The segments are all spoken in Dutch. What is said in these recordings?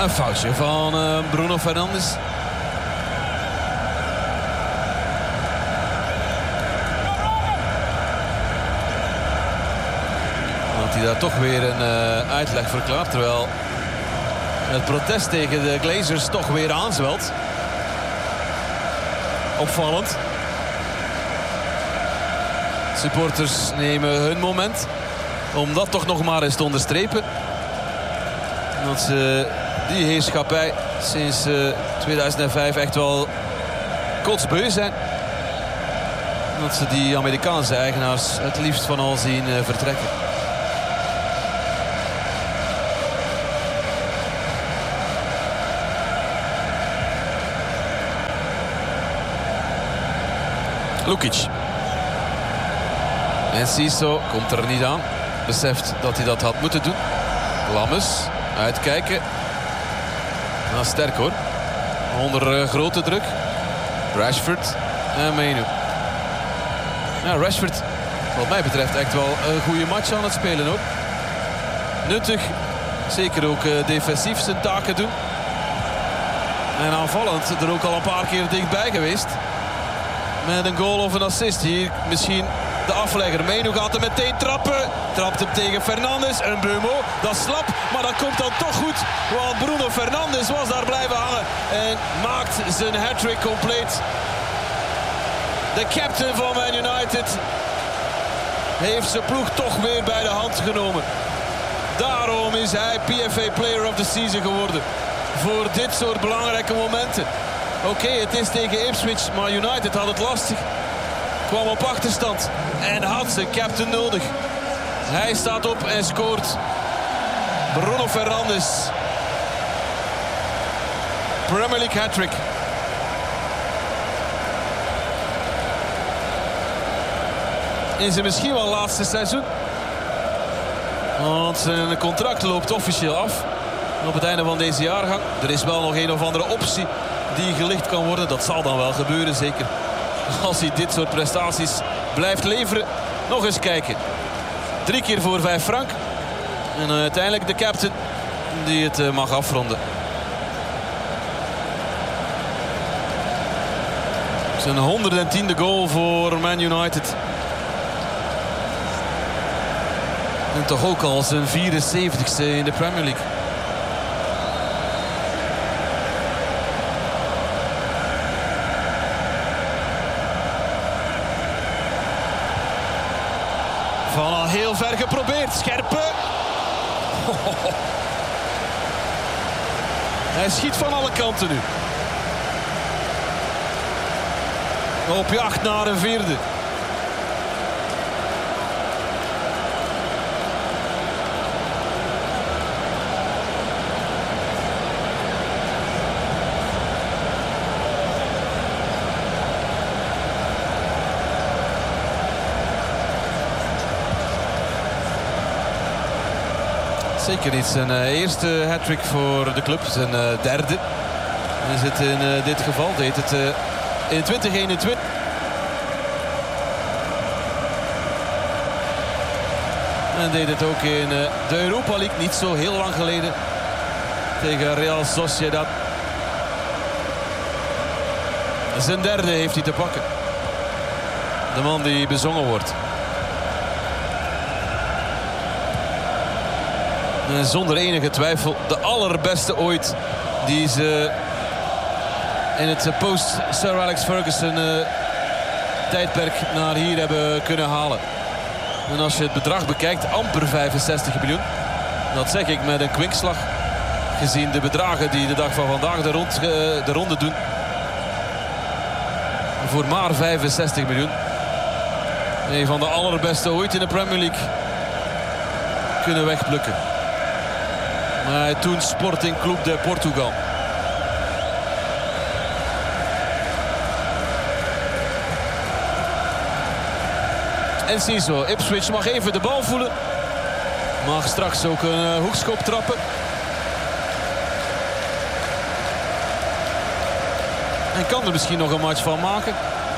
Een foutje van Bruno Fernandes. Dat hij daar toch weer een uitleg verklaart. Terwijl het protest tegen de Glazers toch weer aanzwelt. Opvallend. Supporters nemen hun moment om dat toch nog maar eens te onderstrepen. Dat ze die heerschappij sinds 2005 echt wel kotsbeu zijn. Dat ze die Amerikaanse eigenaars het liefst van al zien vertrekken. Lukic. En Ciso komt er niet aan. Beseft dat hij dat had moeten doen. Lammers. Uitkijken. Nou, sterk hoor. Onder grote druk. Rashford en Mainoo. Ja, Rashford, wat mij betreft, echt wel een goede match aan het spelen hoor. Nuttig. Zeker ook defensief zijn taken doen. En aanvallend er ook al een paar keer dichtbij geweest. Met een goal of een assist. Hier misschien de aflegger. Mainoo gaat hem meteen trappen. Trapt hem tegen Fernandes. Een Mbeumo. Dat is slap. Maar dat komt dan toch goed. Want Bruno Fernandes was daar blijven hangen. En maakt zijn hat-trick compleet. De captain van Man United heeft zijn ploeg toch weer bij de hand genomen. Daarom is hij PFA Player of the Season geworden. Voor dit soort belangrijke momenten. Oké, het is tegen Ipswich, maar United had het lastig. Kwam op achterstand en had zijn captain nodig. Hij staat op en scoort. Bruno Fernandes. Premier League hat-trick. In zijn misschien wel laatste seizoen. Want zijn contract loopt officieel af. Op het einde van deze jaargang. Er is wel nog een of andere optie die gelicht kan worden. Dat zal dan wel gebeuren, zeker. Als hij dit soort prestaties blijft leveren. Nog eens kijken. 3 keer voor 5 frank. En uiteindelijk de captain die het mag afronden. Zijn 110e goal voor Man United. En toch ook al zijn 74ste in de Premier League. Van al heel ver geprobeerd. Scherpe. Hij schiet van alle kanten nu. Op jacht naar een vierde. Zeker niet zijn eerste hat-trick voor de club. Zijn derde is het in dit geval. Deed het in 2021. En deed het ook in de Europa League. Niet zo heel lang geleden. Tegen Real Sociedad. Zijn derde heeft hij te pakken. De man die bezongen wordt. En zonder enige twijfel de allerbeste ooit die ze in het post-Sir Alex Ferguson tijdperk naar hier hebben kunnen halen. En als je het bedrag bekijkt, amper 65 miljoen. Dat zeg ik met een kwinkslag. Gezien de bedragen die de dag van vandaag de ronde doen. Voor maar 65 miljoen. Een van de allerbeste ooit in de Premier League kunnen wegplukken. Maar toen Sporting Club de Portugal. En Ciso, Ipswich mag even de bal voelen. Mag straks ook een hoekschop trappen. En kan er misschien nog een match van maken.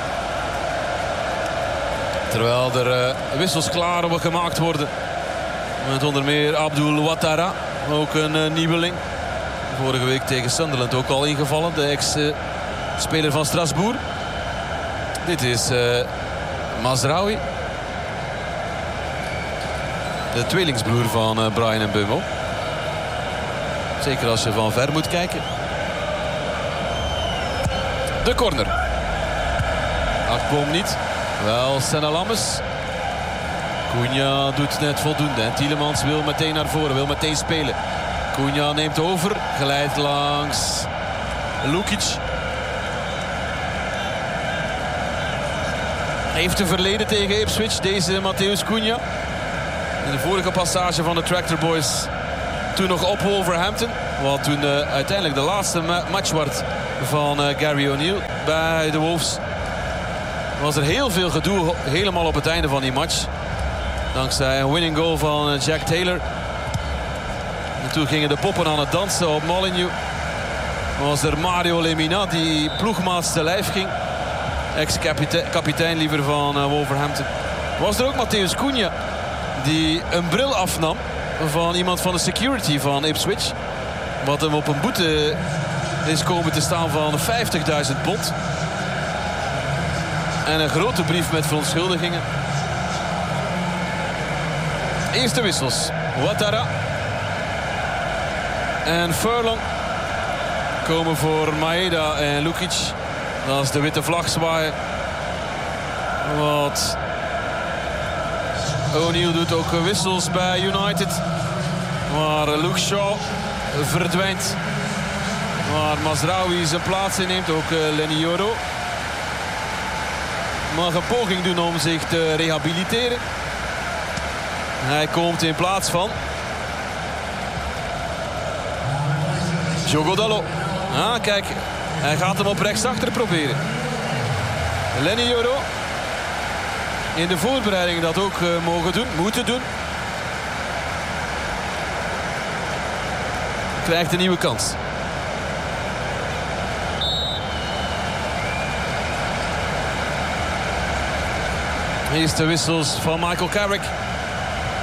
Terwijl er wissels klaar gemaakt worden. Met onder meer Abdul Ouattara. Ook een nieuweling. Vorige week tegen Sunderland ook al ingevallen. De ex-speler van Strasbourg. Dit is Mazraoui. De tweelingsbroer van Bryan Mbeumo. Zeker als je van ver moet kijken. De corner. Akpom niet. Wel Senna Lammes. Cunha doet net voldoende. En Tielemans wil meteen naar voren. Wil meteen spelen. Cunha neemt over. Glijdt langs Lukic. Heeft een verleden tegen Ipswich. Deze Matthäus Cunha. In de vorige passage van de Tractor Boys. Toen nog op Wolverhampton. Wat toen uiteindelijk de laatste match werd van Gary O'Neill bij de Wolves. Was er heel veel gedoe helemaal op het einde van die match. Dankzij een winning goal van Jack Taylor. En toen gingen de poppen aan het dansen op Molineux. Was er Mario Lemina die ploegmaats te lijf ging. Ex-kapitein liever van Wolverhampton. Was er ook Matthäus Cunha die een bril afnam van iemand van de security van Ipswich. Wat hem op een boete is komen te staan van 50.000 pond. En een grote brief met verontschuldigingen. Eerste wissels. Ouattara en Furlong komen voor Maeda en Lukic. Dat is de witte vlag zwaaien. Wat O'Neill doet ook wissels bij United. Maar Luke Shaw verdwijnt. Waar Mazraoui zijn plaats inneemt. Ook Lenny Yoro mag een poging doen om zich te rehabiliteren. Hij komt in plaats van Diogo Dalot. Ah, kijk, hij gaat hem op rechtsachter proberen. Lenny Yoro in de voorbereiding dat ook moeten doen. Krijgt een nieuwe kans. Eerste wissels van Michael Carrick.